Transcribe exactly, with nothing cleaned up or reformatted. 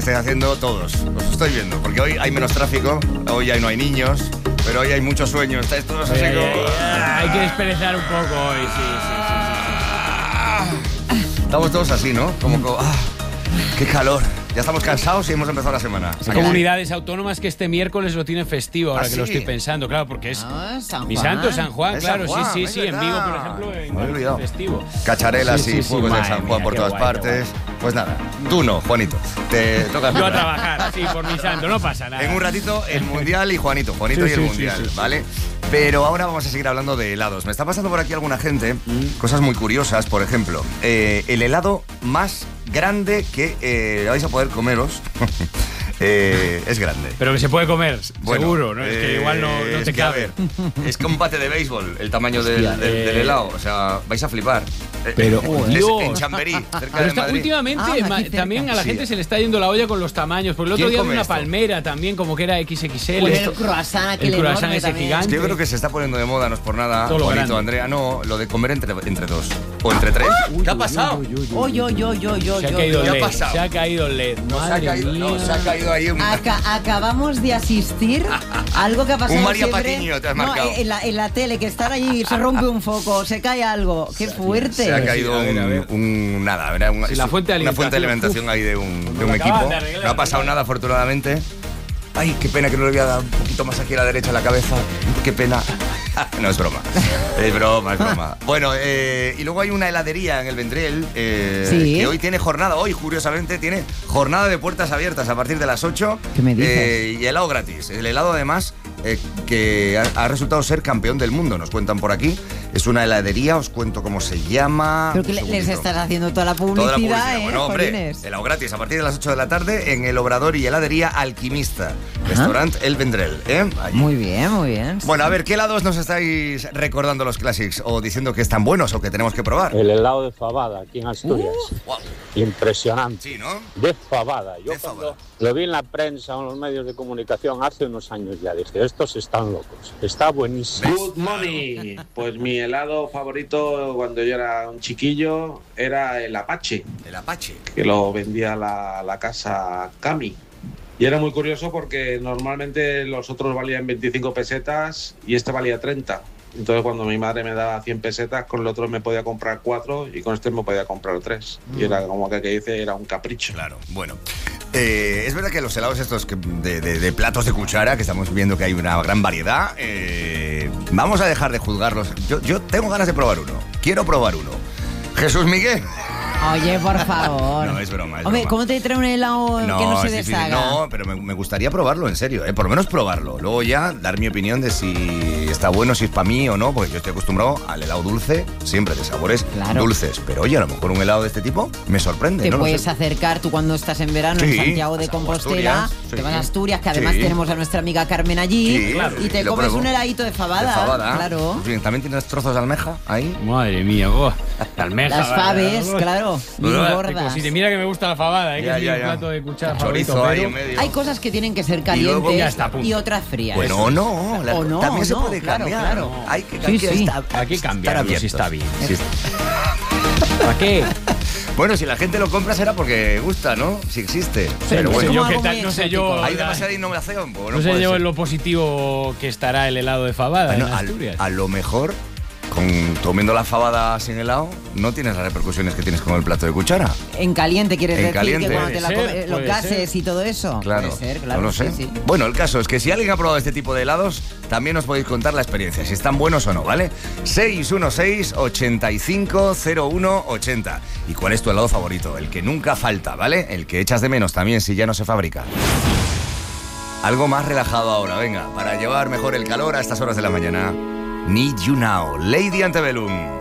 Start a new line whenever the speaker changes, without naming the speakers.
Estáis haciendo todos, os estoy viendo, porque hoy hay menos tráfico, hoy ya no hay niños, pero hoy hay mucho sueño, estáis todos así
Ay,
como...
ay, ay, hay que desperezar un poco hoy, sí, sí, sí, sí, sí.
Estamos todos así, ¿no? Como, como ah, qué calor. Ya estamos cansados y hemos empezado la semana.
Hay comunidades autónomas que este miércoles lo tienen festivo, ahora
¿Ah,
que
sí?
lo estoy pensando, claro, porque es
Ah, San
mi
Juan.
santo San Juan,
Es
claro,
San Juan,
sí, sí,
es
sí, en
verdad.
Vigo, por ejemplo, en
Me he olvidado.
festivo.
Cacharelas
Sí, sí,
y
sí,
fuegos de
madre
San Juan
mía,
por
qué
todas
guay, qué
partes. Pues nada, tú no, Juanito. Te toca
Yo a
esperar.
trabajar, sí, por mi santo, no pasa nada.
En un ratito el Mundial y Juanito, Juanito
Sí,
y el
sí,
Mundial,
sí, sí, sí.
¿vale? Pero ahora vamos a seguir hablando de helados. Me está pasando por aquí alguna gente, cosas muy curiosas, por ejemplo, eh, el helado más grande que eh, vais a poder comeros. Eh, es grande.
Pero que se puede comer,
Bueno,
seguro, ¿no? Es que
eh,
igual no, no
es
te
que, a
cabe.
ver, es que un bate de béisbol, el tamaño del,
Hostia,
del- del
eh.
helado. O sea, vais a flipar. Eh,
Pero,
es
Dios.
en Chamberí, cerca
Pero
de
está-
Madrid.
últimamente
Ah, aquí
ma-
cerca.
también a la
Sí.
gente se le está yendo la olla con los tamaños. Porque el otro
¿Quién
día vi
come
una
esto?
palmera también, como que era equis equis ele.
Pues
Esto-
el croissant aquel
el croissant
enorme
ese
también.
gigante.
Es que yo creo que se está poniendo de moda, no es por nada,
Todo lo
bonito,
grande.
Andrea, no, lo de comer entre, entre dos. O entre tres. ¿Qué ha pasado?
Oy, oy, oy, oy, oy,
Se ha
oy,
caído
oy.
el
¿Qué ha
L E D.
pasado?
Se ha caído el L E D.
No, se ha
Madre
caído, no,
mía.
se ha caído ahí un...
Aca- acabamos de asistir a algo que ha pasado
Un María
siempre.
Patiño te has
No,
marcado.
en la, en la tele, que están allí, se rompe un foco, se cae algo. ¡Qué fuerte!
Se ha caído
a ver, a ver.
un, un- nada, era un-
Sí, la fuente de
una fuente de
alimentación.
alimentación ahí de un, de
lo
un
acaban
equipo.
de arreglar,
No ha pasado
arreglar.
nada, afortunadamente. Ay, qué pena que no le voy a dar un poquito más aquí a la derecha a la cabeza. Qué pena. No, es broma. Es broma, es broma. Bueno, eh, y luego hay una heladería en el Vendrell eh,
Sí.
que hoy tiene jornada, hoy curiosamente tiene jornada de puertas abiertas a partir de las ocho.
¿Qué me dices?
Eh, y helado gratis. El helado además eh, que ha, ha resultado ser campeón del mundo, nos cuentan por aquí. Es una heladería, os cuento cómo se llama.
Creo que
Un
le- les
segundito.
estás haciendo toda la
Toda
publicidad,
la publicidad.
¿eh?
Bueno, hombre,
Jolines?
helado gratis a partir de las ocho de la tarde en el Obrador y Heladería Alquimista, restaurante El Vendrell, ¿eh? Allí.
Muy bien, muy bien.
Bueno, a ver, ¿qué helados nos estáis recordando los Classics o diciendo que están buenos o que tenemos que probar?
El helado de fabada aquí en Asturias.
Guau.
Impresionante.
Sí, ¿no?
De fabada. Yo
De
cuando
fabada.
lo vi en la prensa o en los medios de comunicación hace unos años ya dije, estos están locos. Está buenísimo.
Good morning. Pues mi helado favorito cuando yo era un chiquillo era el Apache,
El Apache.
que lo vendía la, la casa Cami. Y era muy curioso porque normalmente los otros valían veinticinco pesetas y este valía treinta. Entonces cuando mi madre me daba cien pesetas, con el otro me podía comprar cuatro y con este me podía comprar tres. Y era como que, que dice, era un capricho.
Claro, bueno. Eh, es verdad que los helados estos que- de, de- de platos de cuchara, que estamos viendo que hay una gran variedad, eh, vamos a dejar de juzgarlos. Yo, yo tengo ganas de probar uno. Quiero probar uno. Jesús Miguel.
Oye, por favor.
No, es broma, es
Hombre,
broma.
¿cómo te trae un helado que no se
es difícil.
deshaga?
No, pero me, me gustaría probarlo, en serio, ¿eh? Por lo menos probarlo. Luego ya dar mi opinión de si está bueno, si es para mí o no, porque yo estoy acostumbrado al helado dulce, siempre de sabores
Claro.
dulces. Pero oye, a lo mejor un helado de este tipo me sorprende.
Te
no lo
puedes
sé.
acercar tú cuando estás en verano
Sí,
en Santiago de
vas a
Compostela,
Asturias,
te
sí.
vas a Asturias, que además
Sí.
tenemos a nuestra amiga Carmen allí,
Sí, claro,
y te
lo
comes
pruebo.
un heladito de fabada.
De fabada.
Claro.
Sí, también tienes trozos de almeja ahí.
Madre mía, oh, la almeja.
Las faves,
oh.
claro, bien
Uah,
gordas.
Si te mira que me gusta la fabada, ¿eh?
Ya,
que es
ya,
mi
ya.
plato de cuchara
Chorizo
favorito,
ahí
pero-
en medio.
Hay cosas que tienen que ser
luego
calientes
ya está a punto.
y otras frías.
Bueno, no, la-
O no,
también se
no,
puede
claro,
cambiar.
claro.
Hay que,
Sí,
hay que
sí.
estar-
Hay que
estar
cambiarlo, si
abiertos.
está bien.
Sí.
¿Para qué?
Bueno, si la gente lo compra será porque gusta, ¿no? Si existe. Pero
es
bueno,
como
yo qué
algo
tal,
muy
no sé yo.
exótico.
hay
la-
demasiada innovación. pues,
No, sé
puede
yo
ser.
en lo positivo que estará el helado de fabada
Bueno,
en
al-
Asturias.
a lo mejor, con comiendo la fabada sin helado, no tienes las repercusiones que tienes con el plato de cuchara.
En caliente quieres
En
decir
caliente.
que cuando te la
Puede
comes,
ser,
lo
puede
cases
ser.
y todo eso.
Claro,
Puede ser, claro.
no lo sé.
sí, sí.
Bueno, el caso es que si alguien ha probado este tipo de helados, también os podéis contar la experiencia, si están buenos o no, ¿vale? seis uno seis, ocho cinco cero uno ocho cero. ¿Y cuál es tu helado favorito? El que nunca falta, ¿vale? El que echas de menos también si ya no se fabrica. Algo más relajado ahora, venga, para llevar mejor el calor a estas horas de la mañana. Need You Now, Lady Antebellum.